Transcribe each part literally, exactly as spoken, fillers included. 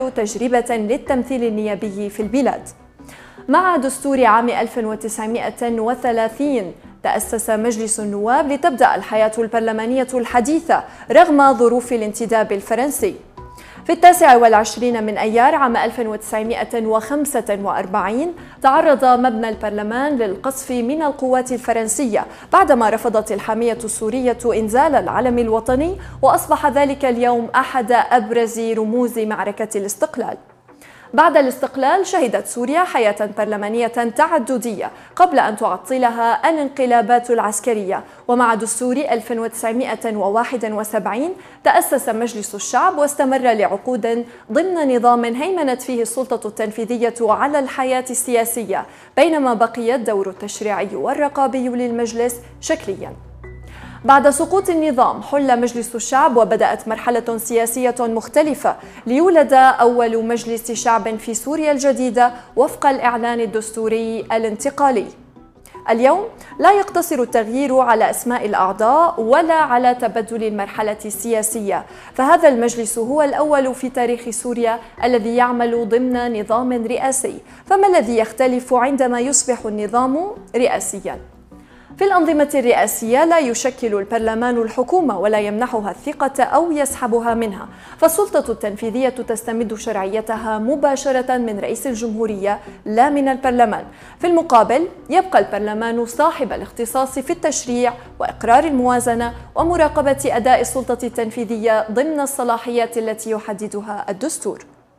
تجربة للتمثيل النيابي في البلاد. مع دستور عام ألف وتسعمائة وثلاثين تأسس مجلس النواب لتبدأ الحياة البرلمانية الحديثة رغم ظروف الانتداب الفرنسي. في التاسع والعشرين من أيار عام ألف وتسعمائة وخمسة وأربعين تعرض مبنى البرلمان للقصف من القوات الفرنسية بعدما رفضت الحامية السورية إنزال العلم الوطني، وأصبح ذلك اليوم أحد أبرز رموز معركة الاستقلال. بعد الاستقلال شهدت سوريا حياة برلمانية تعددية قبل أن تعطلها الانقلابات العسكرية، ومع دستور ألف وتسعمائة وواحد وسبعين تأسس مجلس الشعب واستمر لعقود ضمن نظام هيمنت فيه السلطة التنفيذية على الحياة السياسية، بينما بقي الدور التشريعي والرقابي للمجلس شكلياً. بعد سقوط النظام حل مجلس الشعب وبدأت مرحلة سياسية مختلفة ليولد أول مجلس شعب في سوريا الجديدة وفق الإعلان الدستوري الانتقالي. اليوم لا يقتصر التغيير على أسماء الأعضاء ولا على تبدل المرحلة السياسية، فهذا المجلس هو الأول في تاريخ سوريا الذي يعمل ضمن نظام رئاسي. فما الذي يختلف عندما يصبح النظام رئاسياً؟ في الأنظمة الرئاسية لا يشكل البرلمان الحكومة ولا يمنحها الثقة أو يسحبها منها، فالسلطة التنفيذية تستمد شرعيتها مباشرة من رئيس الجمهورية لا من البرلمان. في المقابل يبقى البرلمان صاحب الاختصاص في التشريع وإقرار الموازنة ومراقبة أداء السلطة التنفيذية ضمن الصلاحيات التي يحددها الدستور.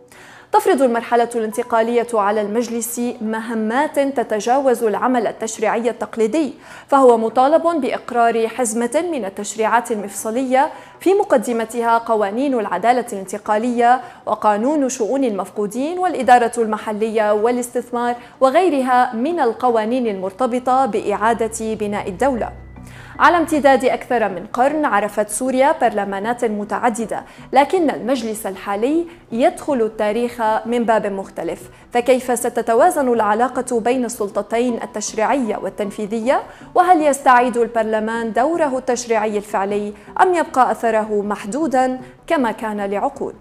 تفرض المرحلة الانتقالية على المجلس مهمات تتجاوز العمل التشريعي التقليدي، فهو مطالب بإقرار حزمة من التشريعات المفصلية في مقدمتها قوانين العدالة الانتقالية وقانون شؤون المفقودين والإدارة المحلية والاستثمار وغيرها من القوانين المرتبطة بإعادة بناء الدولة. على امتداد أكثر من قرن عرفت سوريا برلمانات متعددة، لكن المجلس الحالي يدخل التاريخ من باب مختلف، فكيف ستتوازن العلاقة بين السلطتين التشريعية والتنفيذية؟ وهل يستعيد البرلمان دوره التشريعي الفعلي أم يبقى أثره محدودا كما كان لعقود؟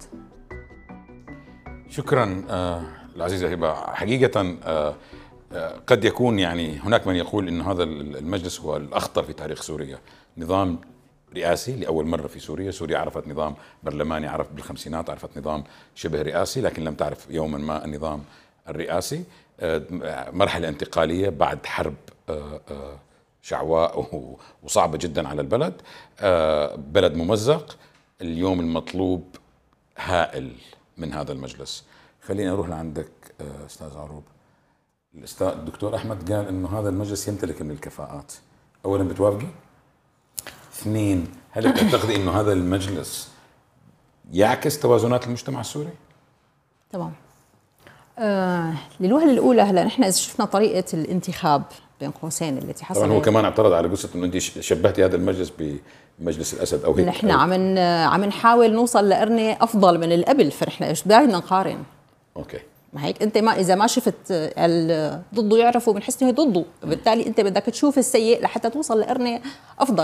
شكرا آه العزيزة هبة. حقيقة آه قد يكون يعني هناك من يقول أن هذا المجلس هو الأخطر في تاريخ سوريا. نظام رئاسي لأول مرة في سوريا. سوريا عرفت نظام برلماني، عرفت بالخمسينات عرفت نظام شبه رئاسي، لكن لم تعرف يوما ما النظام الرئاسي. مرحلة انتقالية بعد حرب شعواء وصعبة جدا على البلد، بلد ممزق. اليوم المطلوب هائل من هذا المجلس. خليني أروح لعندك أستاذ عروب. الأستاذ الدكتور أحمد قال إنه هذا المجلس يمتلك من الكفاءات. أولاً بتوافقي؟ اثنين، هل تعتقدي إنه هذا المجلس يعكس توازنات المجتمع السوري؟ تمام. آه للوهلة الأولى هلا نحن إذا شفنا طريقة الانتخاب بين قوسين التي حصلت، طبعاً هو كمان اعترض على قصة إنه أنت شبهتي هذا المجلس بمجلس الأسد أو هيك. نحن عم عم نحاول نوصل لقرنة أفضل من اللي قبل، فنحن إيش بدنا نقارن؟ أوكي. ما هيك انت ما اذا ما شفت ضده يعرفوا بنحس انه ضده، بالتالي انت بدك تشوف السيء لحتى توصل لقرنه افضل.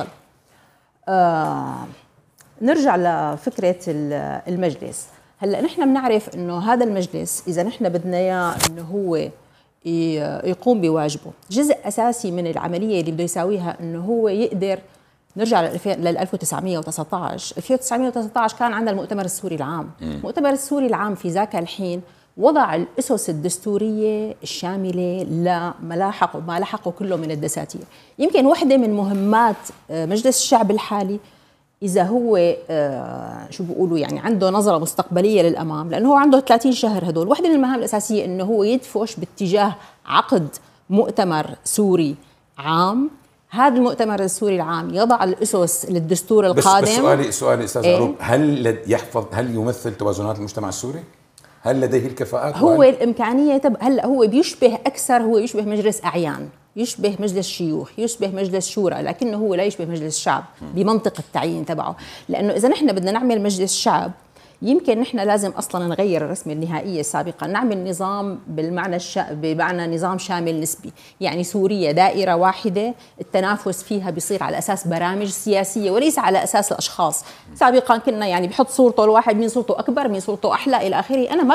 آه نرجع لفكره المجلس. هلا نحن بنعرف انه هذا المجلس اذا نحن بدنا اياه انه هو يقوم بواجبه، جزء اساسي من العمليه اللي بده يساويها انه هو يقدر. نرجع لل ألف وتسعمائة وتسعة عشر، ألف وتسعمائة وتسعة عشر كان عندنا المؤتمر السوري العام. المؤتمر السوري العام في ذاك الحين وضع الأسس الدستورية الشاملة لما لاحق وما لحقه كله من الدساتير. يمكن واحدة من مهمات مجلس الشعب الحالي إذا هو شو بيقولوا يعني عنده نظرة مستقبلية للأمام، لأنه هو عنده ثلاثين شهر هدول، واحدة من المهام الأساسية إنه هو يدفش باتجاه عقد مؤتمر سوري عام. هذا المؤتمر السوري العام يضع الأسس للدستور القادم. بس, بس سؤالي سؤالي أستاذ إيه؟ عروب، هل يحفظ هل يمثل توازنات المجتمع السوري؟ هل لديه الكفاءات؟ هو الإمكانية تب... هلا هو بيشبه أكثر، هو يشبه مجلس أعيان، يشبه مجلس شيوخ، يشبه مجلس شورى، لكنه هو لا يشبه مجلس شعب بمنطق التعيين تبعه. لأنه إذا نحن بدنا نعمل مجلس شعب يمكن نحن لازم اصلا نغير الرسمه النهائيه السابقه، نعمل نظام بالمعنى الش... بمعنى نظام شامل نسبي، يعني سوريا دائره واحده التنافس فيها بيصير على اساس برامج سياسيه وليس على اساس الاشخاص. سابقا كنا يعني بحط صورته الواحد، مين صورته اكبر، مين صورته احلى الى اخره. انا ما